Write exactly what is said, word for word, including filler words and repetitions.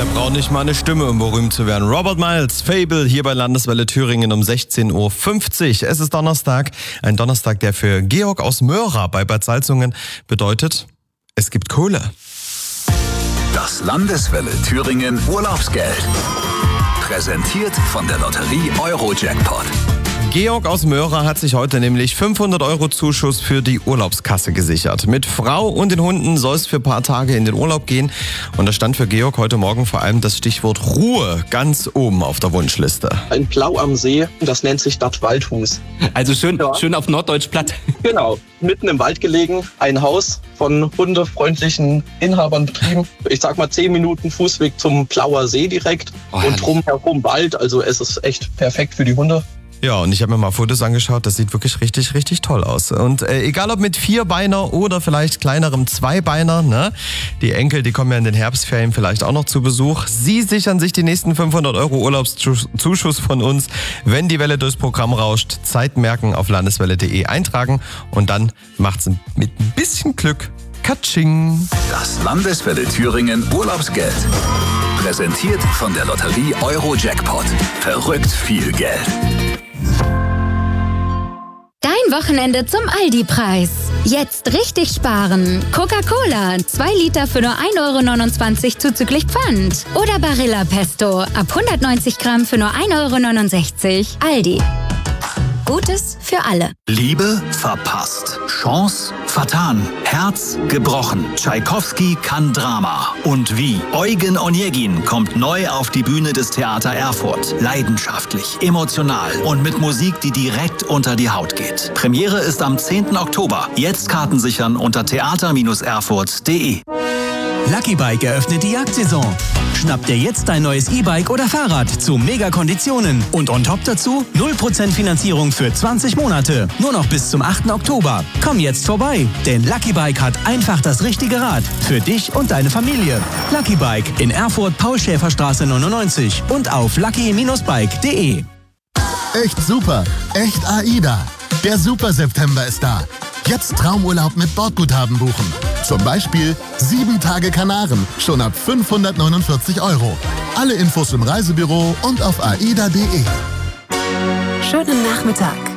Der braucht nicht mal eine Stimme, um berühmt zu werden. Robert Miles, Fable, hier bei Landeswelle Thüringen um sechzehn Uhr fünfzig. Es ist Donnerstag, ein Donnerstag, der für Georg aus Möhra bei Bad Salzungen bedeutet, es gibt Kohle. Das Landeswelle Thüringen Urlaubsgeld. Präsentiert von der Lotterie Euro-Jackpot. Georg aus Möhra hat sich heute nämlich fünfhundert Euro Zuschuss für die Urlaubskasse gesichert. Mit Frau und den Hunden soll es für ein paar Tage in den Urlaub gehen. Und da stand für Georg heute Morgen vor allem das Stichwort Ruhe ganz oben auf der Wunschliste. Ein Blau am See, das nennt sich das Waldhus. Also schön, Ja. schön auf Norddeutsch platt. Genau, mitten im Wald gelegen, ein Haus von hundefreundlichen Inhabern betrieben. Ich sag mal zehn Minuten Fußweg zum Blauer See direkt Oh, und herrlich. drumherum Wald. Also es ist echt perfekt für die Hunde. Ja, und ich habe mir mal Fotos angeschaut, das sieht wirklich richtig, richtig toll aus. Und äh, egal ob mit Vierbeiner oder vielleicht kleinerem Zweibeiner, ne? Die Enkel, die kommen ja in den Herbstferien vielleicht auch noch zu Besuch. Sie sichern sich die nächsten fünfhundert Euro Urlaubszuschuss von uns, wenn die Welle durchs Programm rauscht. Zeit merken, auf landeswelle punkt de eintragen und dann macht's mit ein bisschen Glück Katsching. Das Landeswelle Thüringen Urlaubsgeld. Präsentiert von der Lotterie Euro-Jackpot. Verrückt viel Geld. Dein Wochenende zum Aldi-Preis. Jetzt richtig sparen. Coca-Cola, zwei Liter für nur ein Euro neunundzwanzig zuzüglich Pfand. Oder Barilla Pesto, ab hundertneunzig Gramm für nur ein Euro neunundsechzig. Aldi. Gutes für alle. Liebe verpasst. Chance vertan. Herz gebrochen. Tschaikowski kann Drama. Und wie? Eugen Onegin kommt neu auf die Bühne des Theater Erfurt. Leidenschaftlich, emotional und mit Musik, die direkt unter die Haut geht. Premiere ist am zehnten Oktober. Jetzt Karten sichern unter theater erfurt punkt de. Lucky Bike eröffnet die Jagdsaison. Schnapp dir jetzt dein neues E-Bike oder Fahrrad zu Mega-Konditionen. Und on top dazu null Prozent Finanzierung für zwanzig Monate. Nur noch bis zum achten Oktober. Komm jetzt vorbei, denn Lucky Bike hat einfach das richtige Rad für dich und deine Familie. Lucky Bike in Erfurt, Paul-Schäfer-Straße neunundneunzig und auf lucky Bindestrich bike punkt de. Echt super, echt AIDA. Der Super September ist da. Jetzt Traumurlaub mit Bordguthaben buchen. Zum Beispiel sieben Tage Kanaren, schon ab fünfhundertneunundvierzig Euro. Alle Infos im Reisebüro und auf aida punkt de. Schönen Nachmittag.